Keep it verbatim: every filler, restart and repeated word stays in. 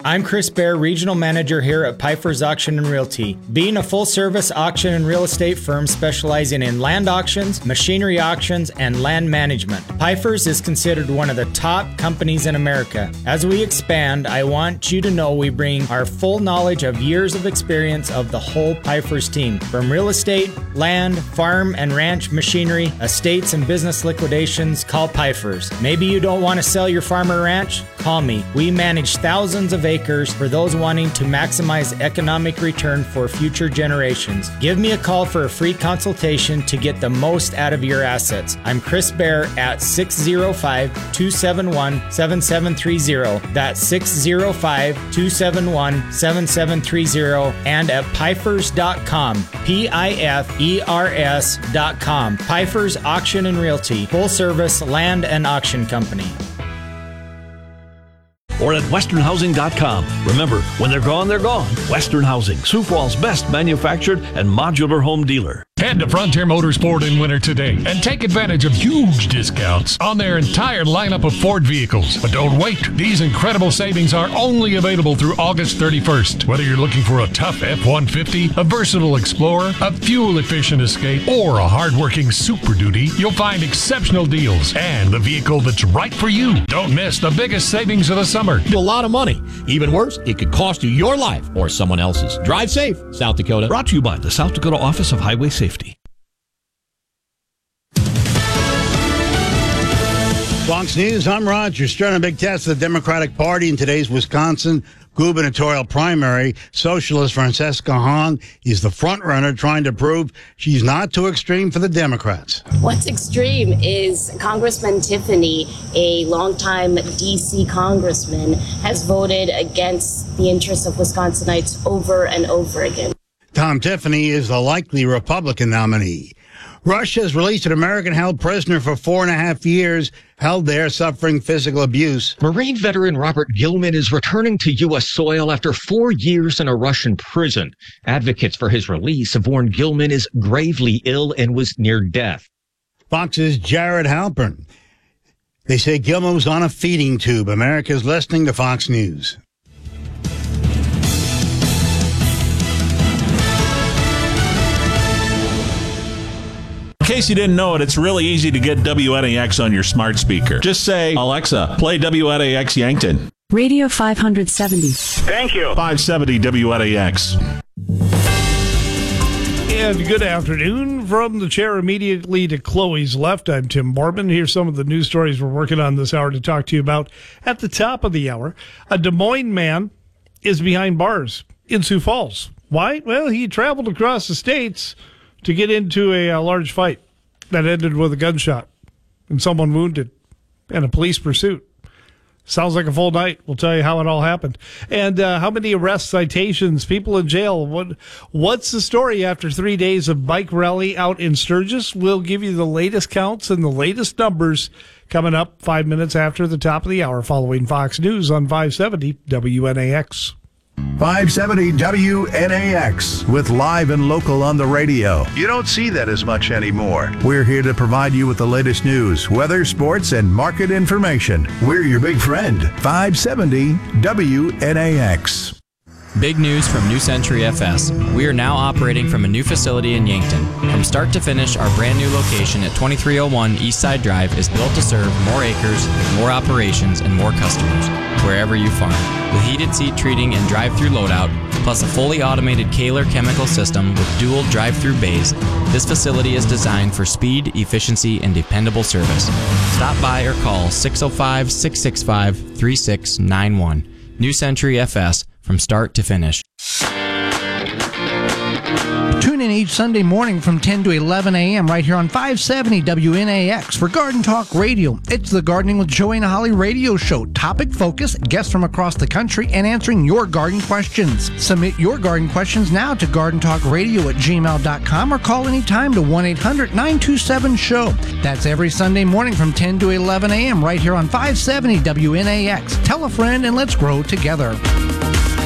I'm Chris Bear, Regional Manager here at Pfeiffer's Auction and Realty. Being a full-service auction and real estate firm specializing in land auctions, machinery auctions, and land management, Pfeiffer's is considered one of the top companies in America. As we expand, I want you to know we bring our full knowledge of years of experience of the whole Pfeiffer's team. From real estate, land, farm and ranch machinery, estates and business liquidations, call Pfeiffer's. Maybe you don't want to sell your farm or ranch? Call me. We manage thousands of acres for those wanting to maximize economic return for future generations. Give me a call for a free consultation to get the most out of your assets. I'm Chris Bear at six oh five, two seven one, seven seven three oh. That's six oh five, two seven one, seven seven three oh and at Pfeifers dot com. P I F E R S dot com. Pfeiffer's Auction and Realty, full service land and auction company. Or at western housing dot com. Remember, when they're gone, they're gone. Western Housing, Sioux Falls' best manufactured and modular home dealer. Head to Frontier Motorsport in Winter today and take advantage of huge discounts on their entire lineup of Ford vehicles. But don't wait. These incredible savings are only available through August thirty-first. Whether you're looking for a tough F one fifty, a versatile Explorer, a fuel-efficient Escape, or a hard-working Super Duty, you'll find exceptional deals and the vehicle that's right for you. Don't miss the biggest savings of the summer. A lot of money. Even worse, it could cost you your life or someone else's. Drive safe, South Dakota. Brought to you by the South Dakota Office of Highway Safety. Fox News, I'm Roger Stern. A big test of the Democratic Party in today's Wisconsin gubernatorial primary. Socialist Francesca Hahn is the front runner, trying to prove she's not too extreme for the Democrats. What's extreme is Congressman Tiffany, a longtime D C congressman, has voted against the interests of Wisconsinites over and over again. Tom Tiffany is the likely Republican nominee. Russia has released an American-held prisoner for four and a half years, held there suffering physical abuse. Marine veteran Robert Gilman is returning to U S soil after four years in a Russian prison. Advocates for his release have warned Gilman is gravely ill and was near death. Fox's Jared Halpern. They say Gilman was on a feeding tube. America's listening to Fox News. In case you didn't know it, it's really easy to get W N A X on your smart speaker. Just say, Alexa, play W N A X Yankton. Radio five seventy. Thank you. five seventy W N A X. And good afternoon from the chair immediately to Chloe's left. I'm Tim Borman. Here's some of the news stories we're working on this hour to talk to you about. At the top of the hour, a Des Moines man is behind bars in Sioux Falls. Why? Well, he traveled across the states to get into a, a large fight that ended with a gunshot and someone wounded and a police pursuit. Sounds like a full night. We'll tell you how it all happened. And uh, how many arrests, citations, people in jail. What What's the story after three days of bike rally out in Sturgis? We'll give you the latest counts and the latest numbers coming up five minutes after the top of the hour following Fox News on five seventy W N A X. five seventy W N A X with live and local on the radio. You don't see that as much anymore. We're here to provide you with the latest news, weather, sports, and market information. We're your big friend. five seventy W N A X. Big news from New Century F S. We are now operating from a new facility in Yankton. From start to finish, our brand new location at twenty-three oh one Eastside Drive is built to serve more acres, more operations, and more customers, wherever you farm. With heated seat treating and drive-through loadout, plus a fully automated Kaler chemical system with dual drive-through bays, this facility is designed for speed, efficiency, and dependable service. Stop by or call six oh five, six six five, three six nine one. New Century F S. From start to finish. Tune in each Sunday morning from ten to eleven a.m. right here on five seventy W N A X for Garden Talk Radio. It's the Gardening with Joey and Holly radio show. Topic focus, guests from across the country, and answering your garden questions. Submit your garden questions now to garden talk radio at gmail dot com or call anytime to one eight hundred nine two seven show. That's every Sunday morning from ten to eleven a.m. right here on five seventy W N A X. Tell a friend and let's grow together.